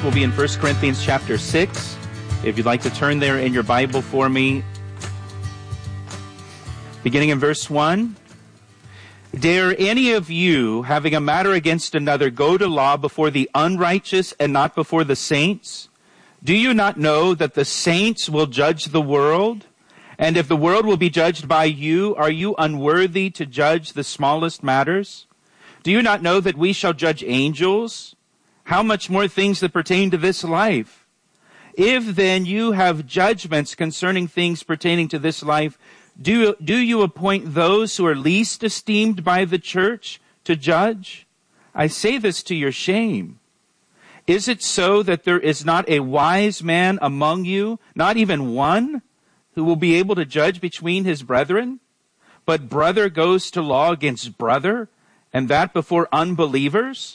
will be in 1 Corinthians chapter 6. If you'd like to turn there in your Bible for me. Beginning in verse 1. Dare any of you, having a matter against another, go to law before the unrighteous and not before the saints? Do you not know that the saints will judge the world? And if the world will be judged by you, are you unworthy to judge the smallest matters? Do you not know that we shall judge angels? How much more things that pertain to this life? If then you have judgments concerning things pertaining to this life, do you appoint those who are least esteemed by the church to judge? I say this to your shame. Is it so that there is not a wise man among you, not even one, who will be able to judge between his brethren? But brother goes to law against brother, and that before unbelievers?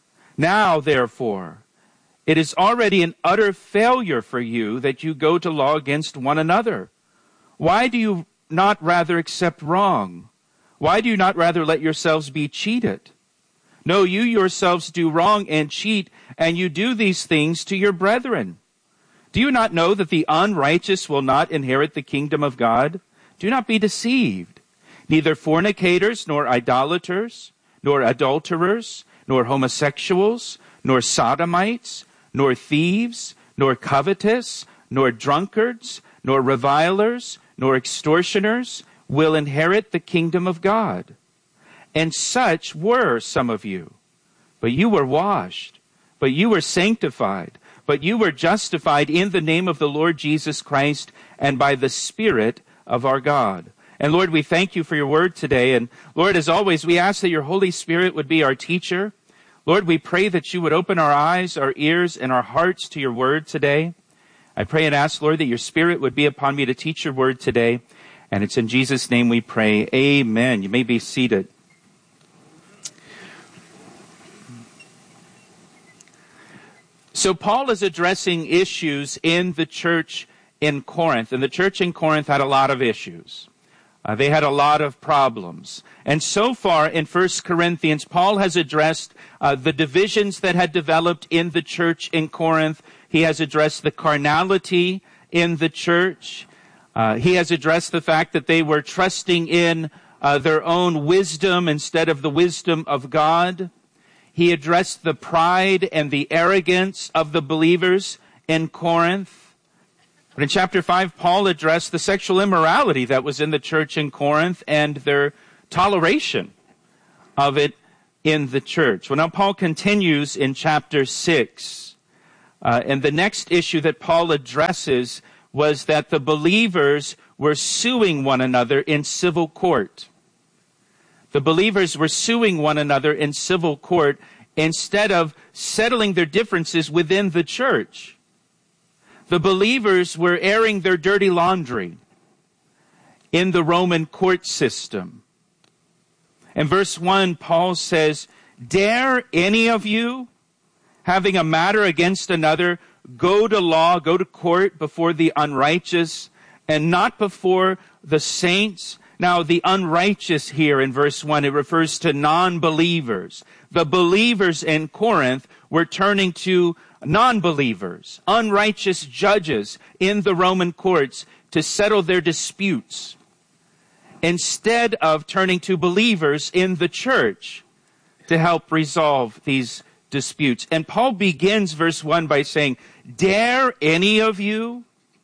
Now, therefore, it is already an utter failure for you that you go to law against one another. Why do you not rather accept wrong? Why do you not rather let yourselves be cheated? No, you yourselves do wrong and cheat, and you do these things to your brethren. Do you not know that the unrighteous will not inherit the kingdom of God? Do not be deceived. Neither fornicators, nor idolaters, nor adulterers, nor homosexuals, nor sodomites, nor thieves, nor covetous, nor drunkards, nor revilers, nor extortioners will inherit the kingdom of God. And such were some of you. But you were washed, but you were sanctified, but you were justified in the name of the Lord Jesus Christ and by the Spirit of our God. And Lord, we thank you for your word today. And Lord, as always, we ask that your Holy Spirit would be our teacher. Lord, we pray that you would open our eyes, our ears, and our hearts to your word today. I pray and ask, Lord, that your Spirit would be upon me to teach your word today. And it's in Jesus' name we pray. Amen. You may be seated. So Paul is addressing issues in the church in Corinth. And the church in Corinth had a lot of issues. They had a lot of problems. And so far in 1 Corinthians, Paul has addressed the divisions that had developed in the church in Corinth. He has addressed the carnality in the church. He has addressed the fact that they were trusting in their own wisdom instead of the wisdom of God. He addressed the pride and the arrogance of the believers in Corinth. But in chapter 5, Paul addressed the sexual immorality that was in the church in Corinth and their toleration of it in the church. Well, now Paul continues in chapter 6. And the next issue that Paul addresses was that the believers were suing one another in civil court. The believers were suing one another in civil court instead of settling their differences within the church. The believers were airing their dirty laundry in the Roman court system. In verse 1, Paul says, "Dare any of you, having a matter against another, go to law, go to court before the unrighteous, and not before the saints?" Now, the unrighteous here in verse 1, it refers to non-believers. The believers in Corinth were turning to non-believers, unrighteous judges in the Roman courts to settle their disputes, instead of turning to believers in the church to help resolve these disputes. And Paul begins verse 1 by saying, "Dare any of you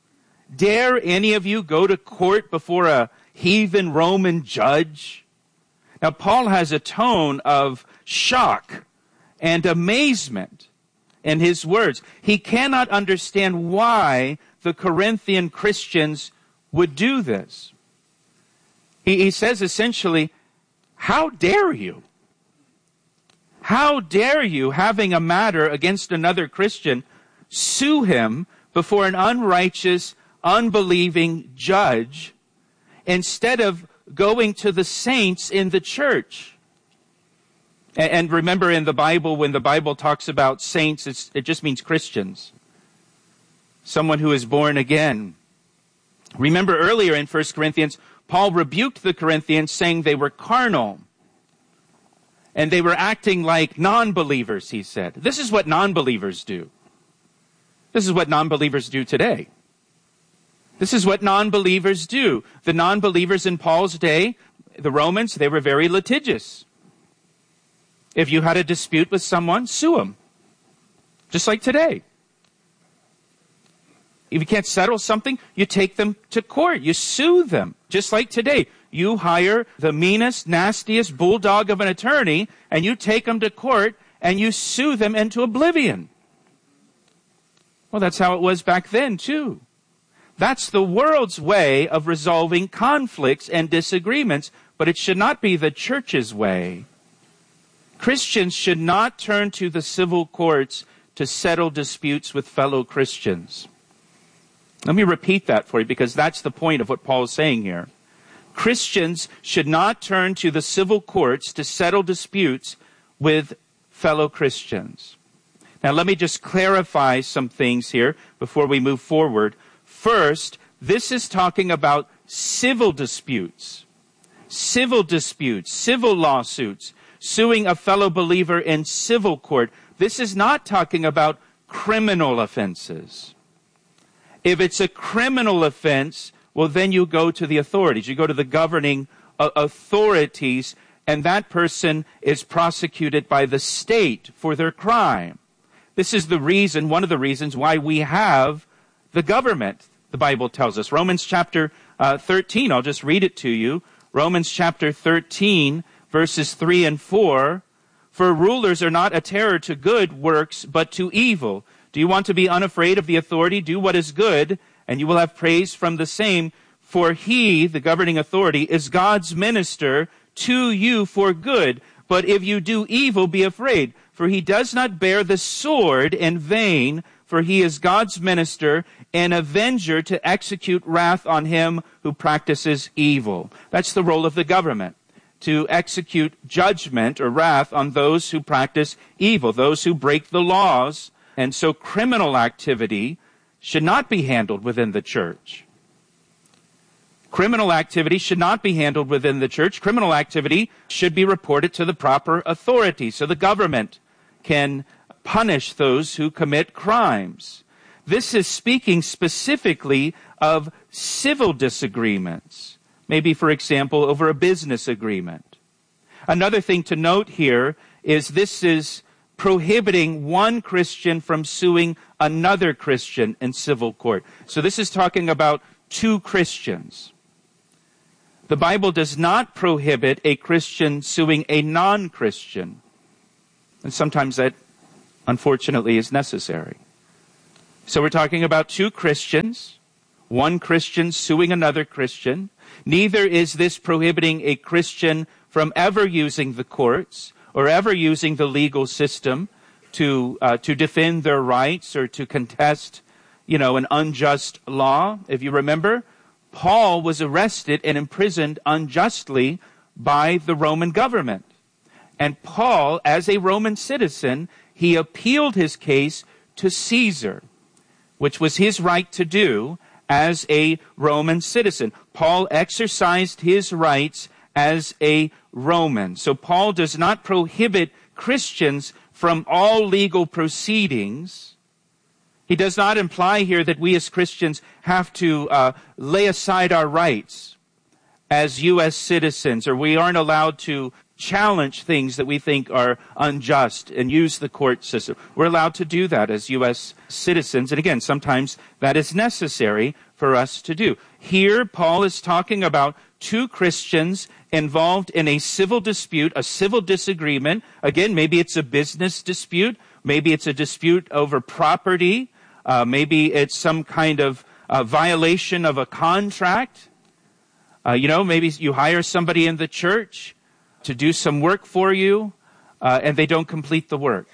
go to court before a heathen Roman judge?" Now, Paul has a tone of shock and amazement in his words. He cannot understand why the Corinthian Christians would do this. He says essentially, how dare you? How dare you, having a matter against another Christian, sue him before an unrighteous, unbelieving judge instead of going to the saints in the church? And remember in the Bible, when the Bible talks about saints, it just means Christians. Someone who is born again. Remember earlier in 1 Corinthians, Paul rebuked the Corinthians saying they were carnal. And they were acting like non-believers, he said. This is what non-believers do. This is what non-believers do today. This is what non-believers do. The non-believers in Paul's day, the Romans, they were very litigious. If you had a dispute with someone, sue them. Just like today. If you can't settle something, you take them to court. You sue them. Just like today. You hire the meanest, nastiest bulldog of an attorney, and you take them to court, and you sue them into oblivion. Well, that's how it was back then, too. That's the world's way of resolving conflicts and disagreements, but it should not be the church's way. Christians should not turn to the civil courts to settle disputes with fellow Christians. Let me repeat that for you, because that's the point of what Paul is saying here. Christians should not turn to the civil courts to settle disputes with fellow Christians. Now, let me just clarify some things here before we move forward. First, this is talking about civil disputes, civil lawsuits, suing a fellow believer in civil court. This is not talking about criminal offenses. If it's a criminal offense, well, then you go to the authorities. You go to the governing authorities, and that person is prosecuted by the state for their crime. This is the reason, one of the reasons why we have the government, the Bible tells us. Romans chapter 13, I'll just read it to you. Romans chapter 13, verses 3 and 4. For rulers are not a terror to good works, but to evil. Do you want to be unafraid of the authority? Do what is good, and you will have praise from the same. For he, the governing authority, is God's minister to you for good. But if you do evil, be afraid. For he does not bear the sword in vain, for he is God's minister, an avenger to execute wrath on him who practices evil. That's the role of the government, to execute judgment or wrath on those who practice evil, those who break the laws. And so criminal activity should not be handled within the church. Criminal activity should not be handled within the church. Criminal activity should be reported to the proper authorities, so the government can punish those who commit crimes. This is speaking specifically of civil disagreements, maybe, for example, over a business agreement. Another thing to note here is this is prohibiting one Christian from suing another Christian in civil court. So this is talking about two Christians. The Bible does not prohibit a Christian suing a non-Christian. And sometimes that, unfortunately, is necessary. So we're talking about two Christians, one Christian suing another Christian. Neither is this prohibiting a Christian from ever using the courts or ever using the legal system to defend their rights or to contest, an unjust law. If you remember, Paul was arrested and imprisoned unjustly by the Roman government. And Paul, as a Roman citizen, he appealed his case to Caesar, which was his right to do as a Roman citizen. Paul exercised his rights as a Roman. So Paul does not prohibit Christians from all legal proceedings. He does not imply here that we as Christians have to lay aside our rights as U.S. citizens, or we aren't allowed to challenge things that we think are unjust and use the court system. We're allowed to do that as U.S. citizens. And again, sometimes that is necessary for us to do. Here, Paul is talking about two Christians involved in a civil dispute, a civil disagreement. Again, maybe it's a business dispute. Maybe it's a dispute over property. Maybe it's some kind of violation of a contract. Maybe you hire somebody in the church to do some work for you, and they don't complete the work.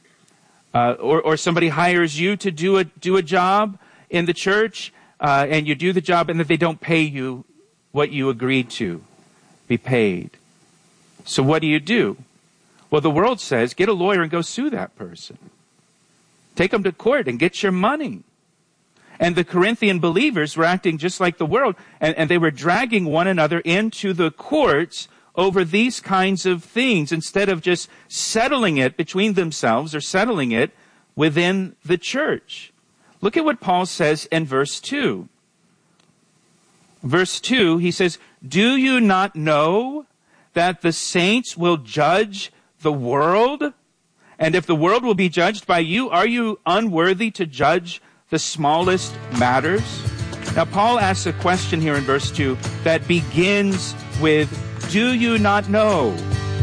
Or somebody hires you to do a job in the church, and you do the job, and that they don't pay you what you agreed to be paid. So what do? Well, the world says, get a lawyer and go sue that person. Take them to court and get your money. And the Corinthian believers were acting just like the world, and they were dragging one another into the courts over these kinds of things instead of just settling it between themselves or settling it within the church. Look at what Paul says in verse 2. Verse 2, he says, "Do you not know that the saints will judge the world? And if the world will be judged by you, are you unworthy to judge the smallest matters?" Now, Paul asks a question here in verse 2 that begins with, "Do you not know?"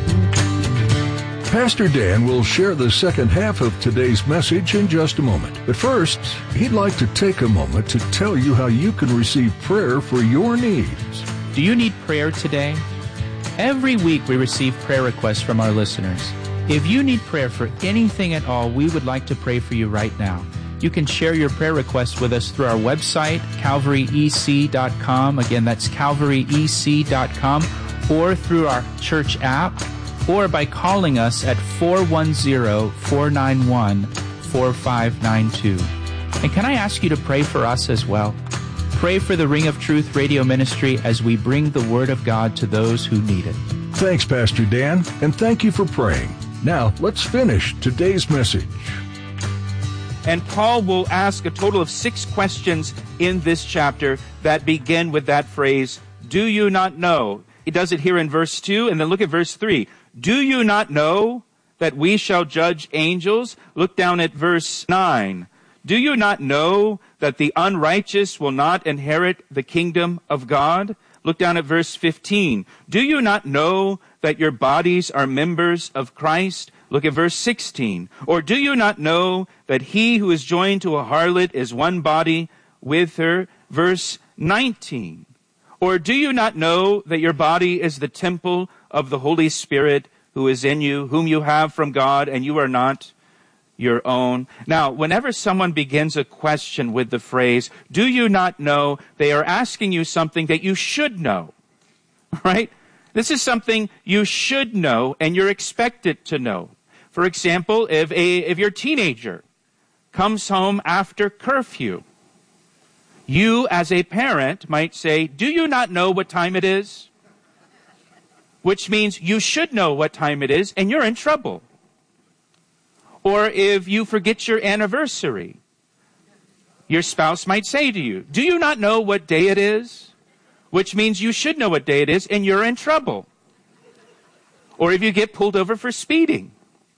Pastor Dan will share the second half of today's message in just a moment. But first, he'd like to take a moment to tell you how you can receive prayer for your needs. Do you need prayer today? Every week we receive prayer requests from our listeners. If you need prayer for anything at all, we would like to pray for you right now. You can share your prayer requests with us through our website, calvaryec.com. Again, that's calvaryec.com, or through our church app, or by calling us at 410-491-4592. And can I ask you to pray for us as well? Pray for the Ring of Truth radio ministry as we bring the Word of God to those who need it. Thanks, Pastor Dan, and thank you for praying. Now, let's finish today's message. And Paul will ask a total of 6 questions in this chapter that begin with that phrase, "Do you not know?" He does it here in verse 2, and then look at verse 3. "Do you not know that we shall judge angels?" Look down at verse 9. "Do you not know that the unrighteous will not inherit the kingdom of God?" Look down at verse 15. "Do you not know that your bodies are members of Christ?" Look at verse 16. "Or do you not know that he who is joined to a harlot is one body with her?" Verse 19. "Or do you not know that your body is the temple of the Holy Spirit who is in you, whom you have from God, and you are not your own?" Now, whenever someone begins a question with the phrase, "Do you not know?" they are asking you something that you should know, right? This is something you should know and you're expected to know. For example, if your teenager comes home after curfew, you as a parent might say, "Do you not know what time it is?" Which means you should know what time it is and you're in trouble. Or if you forget your anniversary, your spouse might say to you, "Do you not know what day it is?" Which means you should know what day it is and you're in trouble. Or if you get pulled over for speeding,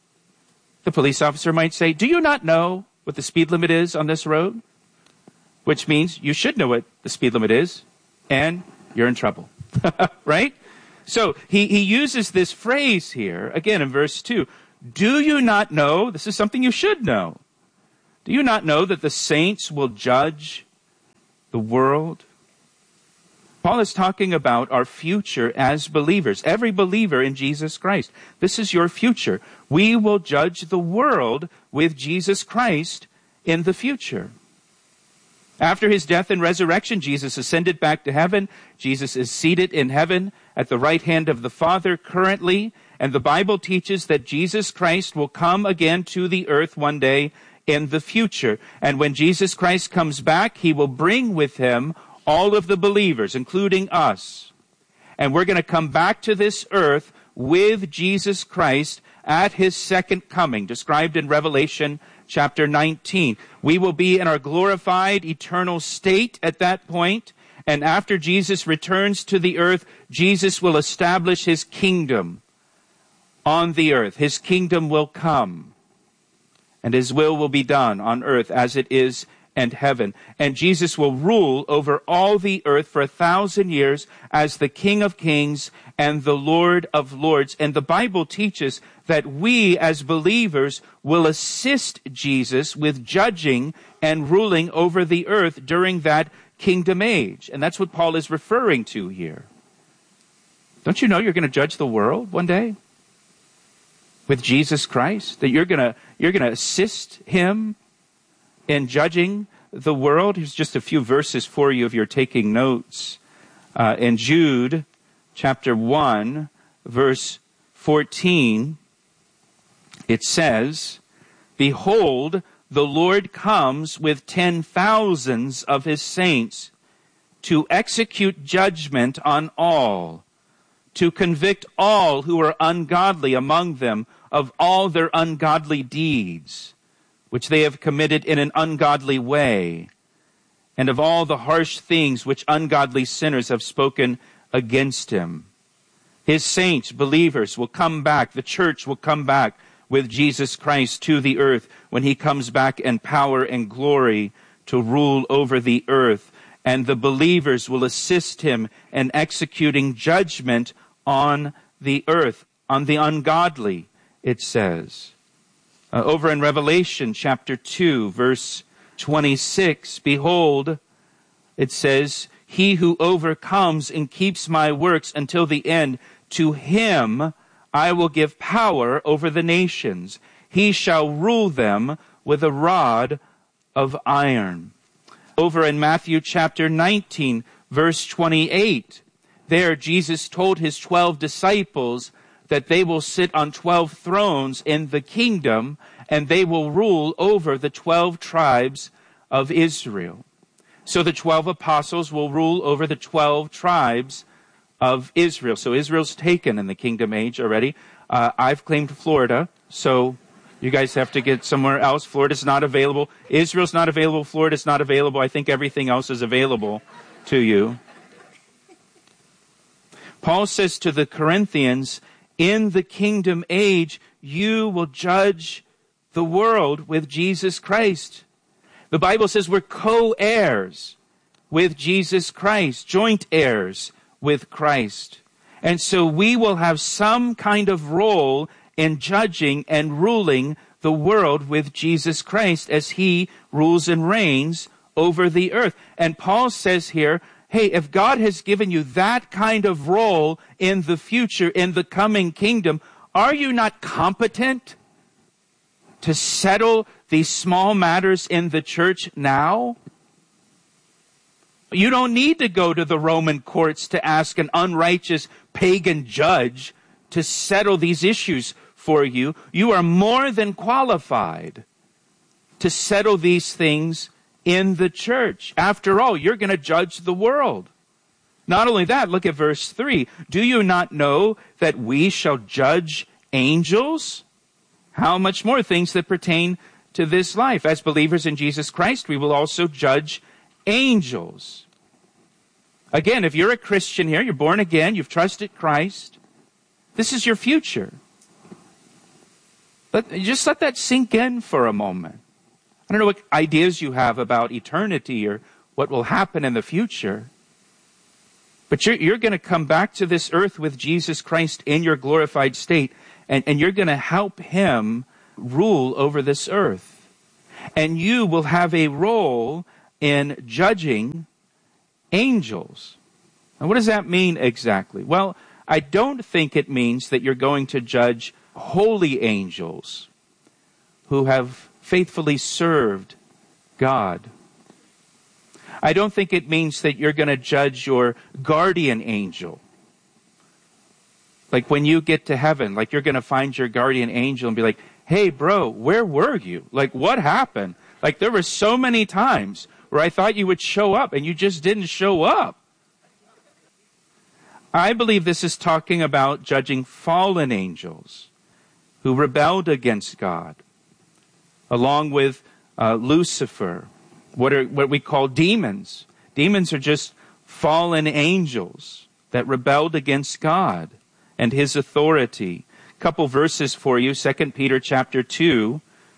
the police officer might say, "Do you not know what the speed limit is on this road?" Which means you should know what the speed limit is and you're in trouble. Right? So he uses this phrase here, again in verse 2. "Do you not know?" This is something you should know. "Do you not know that the saints will judge the world?" Paul is talking about our future as believers. Every believer in Jesus Christ. This is your future. We will judge the world with Jesus Christ in the future. After his death and resurrection, Jesus ascended back to heaven. Jesus is seated in heaven at the right hand of the Father currently. And the Bible teaches that Jesus Christ will come again to the earth one day in the future. And when Jesus Christ comes back, he will bring with him all of the believers, including us. And we're going to come back to this earth with Jesus Christ at his second coming, described in Revelation chapter 19. We will be in our glorified eternal state at that point. And after Jesus returns to the earth, Jesus will establish his kingdom on the earth. His kingdom will come, and his will be done on earth as it is in heaven. And Jesus will rule over all the earth for 1,000 years as the King of Kings and the Lord of Lords. And the Bible teaches that we as believers will assist Jesus with judging and ruling over the earth during that kingdom age. And that's what Paul is referring to here. Don't you know you're going to judge the world one day with Jesus Christ? That you're going to assist him in judging the world? Here's just a few verses for you if you're taking notes. In Jude chapter 1, verse 14, it says, "Behold, the Lord comes with 10,000s of his saints to execute judgment on all, to convict all who are ungodly among them of all their ungodly deeds, which they have committed in an ungodly way, and of all the harsh things which ungodly sinners have spoken against him. His saints, believers, will come back. The church will come back with Jesus Christ to the earth when he comes back in power and glory to rule over the earth. And the believers will assist him in executing judgment on the earth, on the ungodly, it says. Over in Revelation chapter 2, verse 26, behold, it says, he who overcomes and keeps my works until the end, to him I will give power over the nations. He shall rule them with a rod of iron. Over in Matthew chapter 19, verse 28, there Jesus told his 12 disciples that they will sit on 12 thrones in the kingdom, and they will rule over the 12 tribes of Israel. So the 12 apostles will rule over the 12 tribes of Israel. So Israel's taken in the kingdom age already. I've claimed Florida, so you guys have to get somewhere else. Florida's not available. Israel's not available. Florida's not available. I think everything else is available to you. Paul says to the Corinthians, in the kingdom age, you will judge the world with Jesus Christ. The Bible says we're co-heirs with Jesus Christ, joint heirs with Christ. And so we will have some kind of role in judging and ruling the world with Jesus Christ as he rules and reigns over the earth. And Paul says here, hey, if God has given you that kind of role in the future, in the coming kingdom, are you not competent to settle these small matters in the church now? You don't need to go to the Roman courts to ask an unrighteous pagan judge to settle these issues for you. You are more than qualified to settle these things in the church. After all, you're going to judge the world. Not only that, look at verse 3. Do you not know that we shall judge angels? How much more things that pertain to this life? As believers in Jesus Christ, we will also judge angels. Again, if you're a Christian here, you're born again, you've trusted Christ, this is your future. Just let that sink in for a moment. I don't know what ideas you have about eternity or what will happen in the future, but you're going to come back to this earth with Jesus Christ in your glorified state, and you're going to help him rule over this earth. And you will have a role in judging angels. Now, what does that mean exactly? Well, I don't think it means that you're going to judge holy angels who have faithfully served God. I don't think it means that you're going to judge your guardian angel. Like when you get to heaven, like you're going to find your guardian angel and be like, hey bro, where were you? Like what happened? Like there were so many times where I thought you would show up and you just didn't show up. I believe this is talking about judging fallen angels who rebelled against God, along with Lucifer, what we call demons. Demons are just fallen angels that rebelled against God and his authority. A couple verses for you. 2 Peter chapter 2,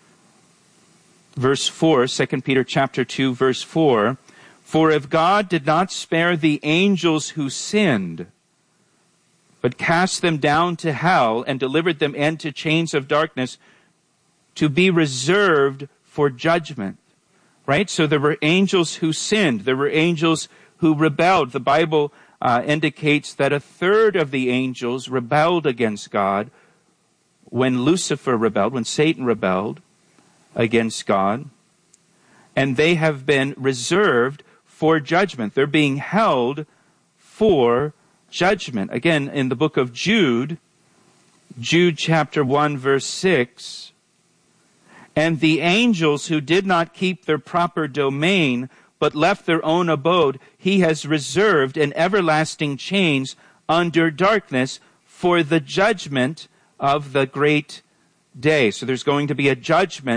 verse 4. 2 Peter chapter 2, verse 4. For if God did not spare the angels who sinned, but cast them down to hell and delivered them into chains of darkness to be reserved for judgment. Right? So there were angels who sinned. There were angels who rebelled. The Bible indicates that a third of the angels rebelled against God when Lucifer rebelled, when Satan rebelled against God. And they have been reserved for judgment. They're being held for judgment. Again, in the book of Jude chapter 1, verse 6, and the angels who did not keep their proper domain, but left their own abode, he has reserved in everlasting chains under darkness for the judgment of the great day. So there's going to be a judgment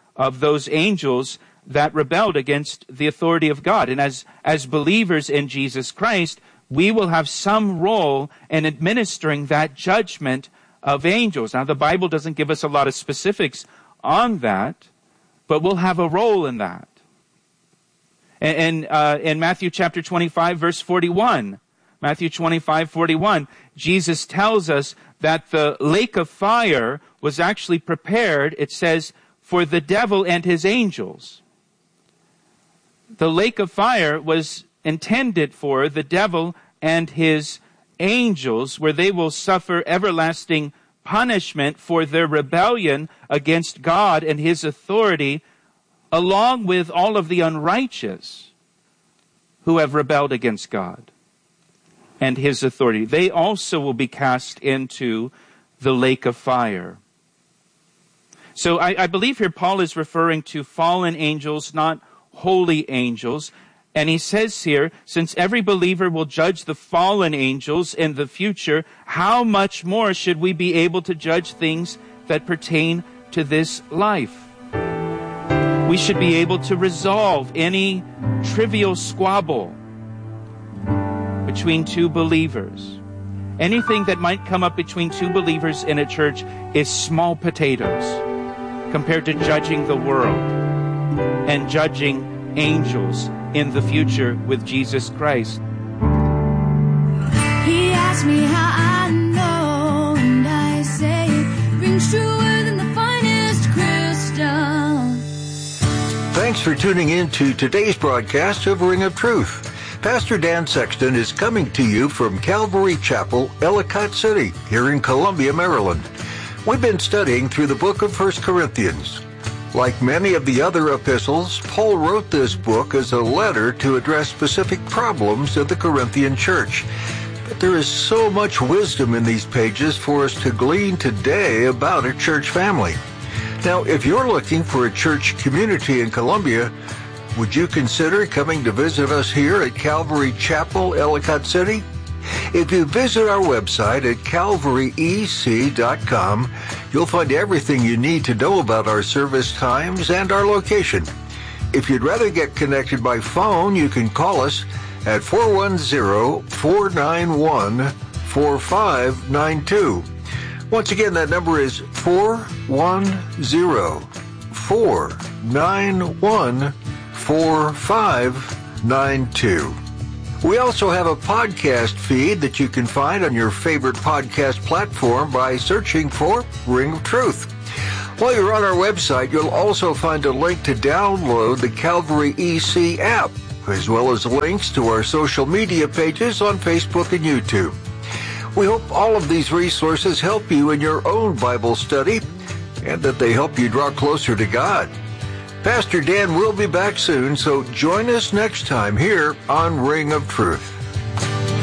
of those angels that rebelled against the authority of God. And as believers in Jesus Christ, we will have some role in administering that judgment of angels. Now, the Bible doesn't give us a lot of specifics on that, but we'll have a role in that. And in Matthew chapter 25, verse 41, Matthew 25:41, Jesus tells us that the lake of fire was actually prepared, it says, for the devil and his angels. The lake of fire was intended for the devil and his angels, where they will suffer everlasting punishment for their rebellion against God and his authority, along with all of the unrighteous who have rebelled against God and his authority. They also will be cast into the lake of fire. So I believe here Paul is referring to fallen angels, not holy angels. And he says here, since every believer will judge the fallen angels in the future, how much more should we be able to judge things that pertain to this life? We should be able to resolve any trivial squabble between two believers. Anything that might come up between two believers in a church is small potatoes compared to judging the world and judging angels in the future with Jesus Christ. He asked me how I know, and I say it rings truer than the finest crystal. Thanks for tuning in to today's broadcast of Ring of Truth. Pastor Dan Sexton is coming to you from Calvary Chapel, Ellicott City, here in Columbia, Maryland. We've been studying through the book of 1 Corinthians. Like many of the other epistles, Paul wrote this book as a letter to address specific problems of the Corinthian church. But there is so much wisdom in these pages for us to glean today about a church family. Now, if you're looking for a church community in Columbia, would you consider coming to visit us here at Calvary Chapel, Ellicott City? If you visit our website at calvaryec.com, you'll find everything you need to know about our service times and our location. If you'd rather get connected by phone, you can call us at 410-491-4592. Once again, that number is 410-491-4592. We also have a podcast feed that you can find on your favorite podcast platform by searching for Ring of Truth. While you're on our website, you'll also find a link to download the Calvary EC app, as well as links to our social media pages on Facebook and YouTube. We hope all of these resources help you in your own Bible study and that they help you draw closer to God. Pastor Dan will be back soon, so join us next time here on Ring of Truth.